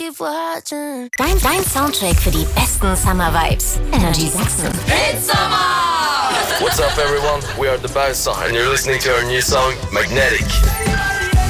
keep watching. Dein Soundtrack für die besten Summer Vibes. Energy Sachsen. It's summer! What's up, everyone? We are the Bad Song, and you're listening to our new song, Magnetic.